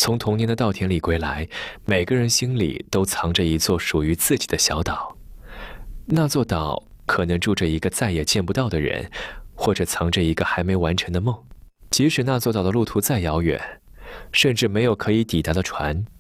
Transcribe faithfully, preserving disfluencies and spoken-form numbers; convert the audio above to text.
从童年的稻田里归来，每个人心里都藏着一座属于自己的小岛。那座岛可能住着一个再也见不到的人，或者藏着一个还没完成的梦。即使那座岛的路途再遥远，甚至没有可以抵达的船，